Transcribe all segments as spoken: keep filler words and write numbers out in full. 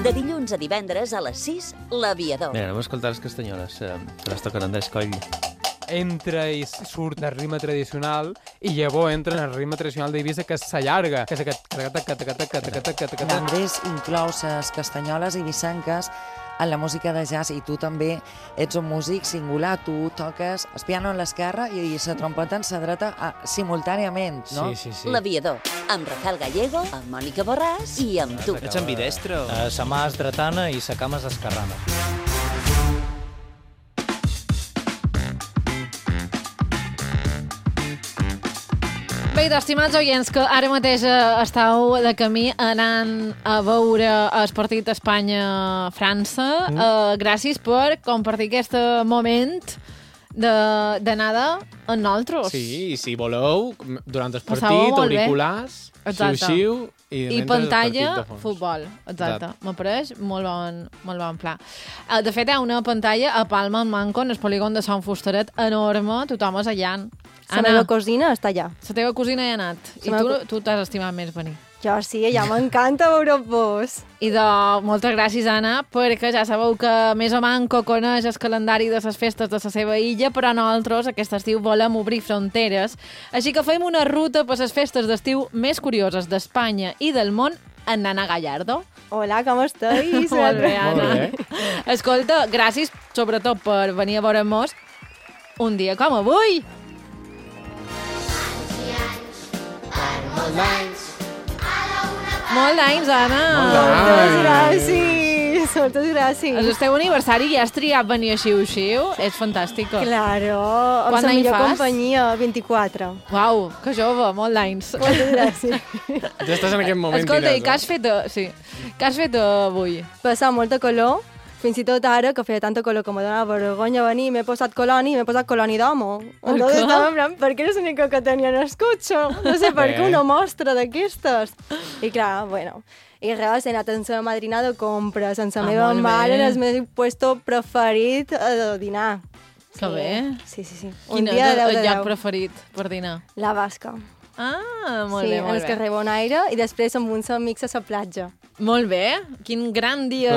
De dilluns a divendres a les sis, L'Aviador. Mira, anem a escoltar les castanyoles, eh, que les toquen Andrés Coll. Entra i surt del ritme tradicional i llavors entra en el ritme tradicional d'Eivissa, que s'allarga, que és aquest... Andrés inclou les castanyoles i vicenques en la música de jazz, i tu també ets un músic singular, tu toques el piano a l'esquerra i la trompeta en la dreta a, simultàniament, no? Sí, sí, sí. L'Aviador, amb Rafael Gallego, amb Mònica Borràs i amb tu. Ets ambidestro? Uh, sa mà és dretana i sa cama és esquerrana. Bé, estimats oients, que ara mateix estàu de camí anant a veure el partit Espanya-França. Mm. Uh, gràcies per compartir aquest moment d'anada amb nosaltres. Sí, si voleu, durant el Passava partit, molt bé. auriculars, xiu-xiu, i, I pantalla, futbol. Exacte. M'apareix molt bon, molt bon pla. Uh, de fet, hi ha una pantalla a Palma, en Manco, en el polígon de Sant Fustaret, enorme, tothom és allà. La meva cosina està allà. La teva cosina hi ha anat. I tu, tu t'has estimat més venir. Jo sí, ja m'encanta veure-vos. I de moltes gràcies, Anna, perquè ja sabeu que més o manco coneix el calendari de les festes de la seva illa, però nosaltres aquest estiu volem obrir fronteres. Així que fem una ruta per les festes d'estiu més curioses d'Espanya i del món amb Nana Gallardo. Hola, com estàs? Molt bé, Anna. Escolta, gràcies sobretot per venir a veure-nos un dia com avui. Molts anys. Molt d'anys, Anna. Moltes gràcies. Moltes gràcies. El teu aniversari ja has triat venir a xiu-xiu. És fantàstica. Claro. Amb la millor companyia, vint-i-quatre. Uau, que jove, molt d'anys. Moltes gràcies. Ja estàs en aquest moment. Escolta, i què has fet, sí. Què has fet avui? Passar molta calor. Fins i tot ara, que feia tanta color que me donava vergonya venir, m'he posat coloni i m'he posat coloni d'homo. Entonces estava en plan, perquè eres l'única que tenia en el cotxe. No sé per què una mostra d'aquestes. I clar, bueno, i res, he anat amb la madrina de compres, amb la ah, meva mare, en el meu puesto preferit a dinar. Que sí. Bé. Sí, sí, sí. Quin és el lloc preferit per dinar? La Basca. Ah, molt sí, bé, molt bé. Sí, en el carrer Bonaire i després amb uns amics a la platja. Molt bé, quin gran dia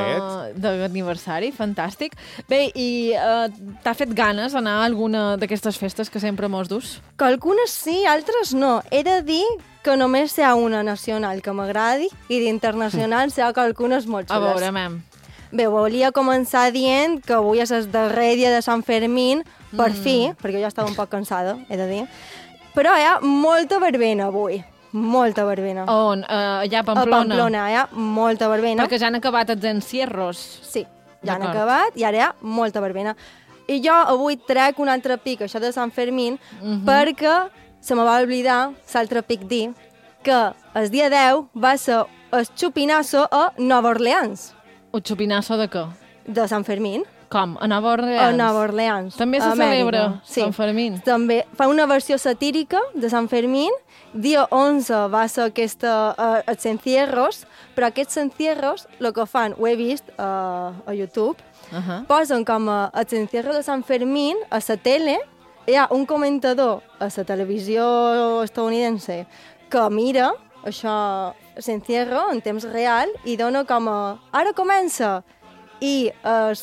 d'aniversari, fantàstic. Bé, i uh, t'ha fet ganes anar a alguna d'aquestes festes que sempre mos dus? Que algunes sí, altres no. He de dir que només hi ha una nacional que m'agradi i d'internacional hi ha que algunes molt xules. A veure, mem. Bé, volia començar dient que avui és el darrer dia de Sant Fermín, per mm. fi, perquè jo estava un poc cansada, he de dir, però hi ha molta verbena avui. Molta verbena. On? Uh, allà a Pamplona? A Pamplona hi ha molta verbena. Perquè ja han acabat els encierros. Sí, ja han acabat i ara hi ha molta verbena. I jo avui trec un altre pic, això de Sant Fermín, uh-huh. perquè se me va oblidar l'altre pic dir que el dia deu va ser el xupinasso a Nova Orleans. El xupinasso de què? De Sant Fermín. Com? A Nova Orleans? A Nova Orleans. També se celebra sí. Sant Fermín? També fa una versió satírica de Sant Fermín. Dia onze va ser aquesta, uh, els encierros, però aquests encierros, el que fan, ho he vist uh, a YouTube, uh-huh. posen com a, els encierros de Sant Fermín a la tele, hi ha un comentador a la televisió estadounidense que mira això, l'encierro en temps real i dona com a... Ara comença! I el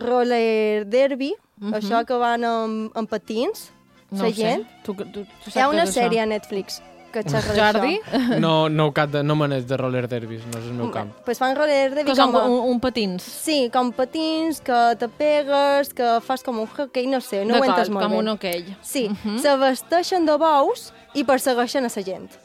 roller derby, uh-huh. això que van amb, amb patins, no la gent. Tu, tu, tu hi ha una sèrie a Netflix que xerra Jordi? No, no, cap de, no maneix de roller derbis, no és el meu camp. Pues fan roller derby com... com... Un, un patins? Sí, com patins, que te pegues, que fas com un hockey, no sé, no ho entes molt com bé. un hockey. Sí, uh-huh. se vesteixen de bous i persegueixen a la gent.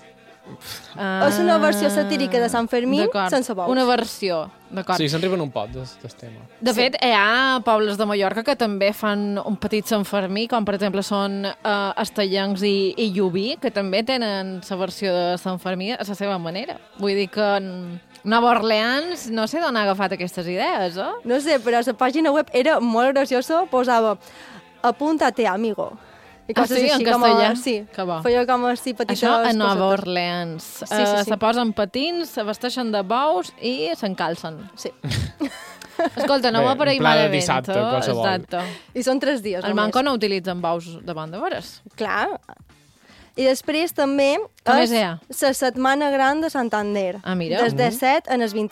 Ah, és una versió satírica de Sant Fermín sense bous. Una versió, d'acord. Sí, se'n riben un pot del tema. De fet, sí. Hi ha pobles de Mallorca que també fan un petit Sant Fermí, com per exemple són uh, Estellencs i, i Llubí, que també tenen la versió de Sant Fermí a la seva manera. Vull dir que Nova Orleans, no sé d'on ha agafat aquestes idees, eh? No sé, però a la pàgina web era molt graciosa, posava apúntate, amigo. I ah, sí, en castellà? A, sí, que bo. Feia com així petites Això a Nova cosetes. Orleans. Sí, sí, sí. Uh, se posen patins, se vesteixen de bous i s'encalcen. Sí. Escolta, no va per ahir malament. Un pla de dissabte, qualsevol. Exacte. I són tres dies. El Manco no utilitzen bous davant de vores. Clar. I després també Què és més hi ha? la Setmana Gran de Santander. Ah, mira. Des de set en el vint